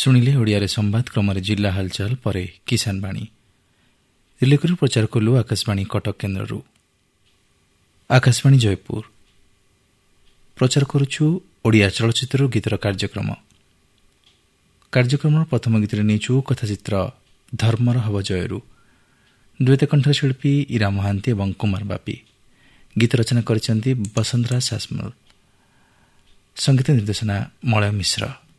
ଶୁଣିଲେ ଓଡ଼ିଆରେ ସମ୍ବାଦ କ୍ରମରେ ଜିଲ୍ଲା ହାଲଚାଲ ପରେ କିଷାନ ବାଣୀ। ରିଲେକରୁ ପ୍ରଚାର କଲୁ ଆକାଶବାଣୀ କଟକ କେନ୍ଦ୍ରରୁ। ଆକାଶବାଣୀ ଜୟପୁର ପ୍ରଚାର କରୁଛୁ ଓଡ଼ିଆ ଚଳଚ୍ଚିତ୍ରରୁ ଗୀତର କାର୍ଯ୍ୟକ୍ରମ। କାର୍ଯ୍ୟକ୍ରମର ପ୍ରଥମ ଗୀତରେ ନେଇଛୁ କଥାଚିତ୍ର ଧର୍ମର ହବ ଜୟରୁ। ଦ୍ୱୈତ କଣ୍ଠଶିଳ୍ପୀ ଇରା ମହାନ୍ତି ଏବଂ କୁମାର ବାପି। ଗୀତ ରଚନା କରିଛନ୍ତି ବସନ୍ତରାଜ ସାସମଲ। ସଙ୍ଗୀତ ନିର୍ଦ୍ଦେଶନା ମଳୟ ମିଶ୍ର।